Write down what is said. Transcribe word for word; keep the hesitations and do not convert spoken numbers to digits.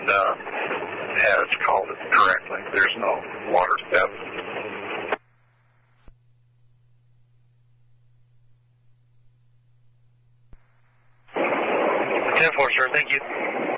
uh, has called it correctly. There's no water depth. ten four, sir. Thank you.